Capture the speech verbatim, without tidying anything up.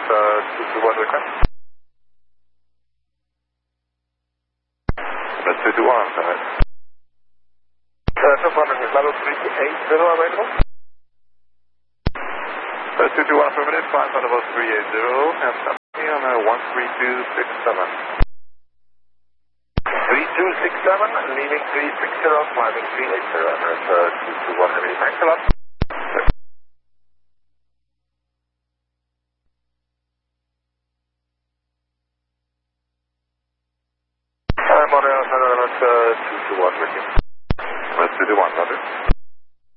uh, two two one request. That's two two one, go ahead. Uh, just wondering, is level three eight zero available? Uh, two two one affirmative, flight on level three eight zero, and something on uh, one three two six seven. three two six seven, leaving three six zero, climbing three eight zero, that's uh, two two one, heavy, thanks a lot. I'm on uh, two two one with you. That's two two one, Roger.